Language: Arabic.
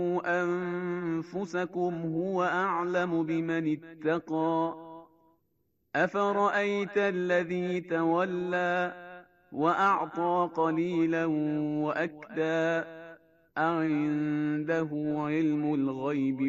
أنفسكم هو أعلم بمن اتقى أفرأيت الذي تولى وأعطى قليلا وأكدى أعنده علم الغيب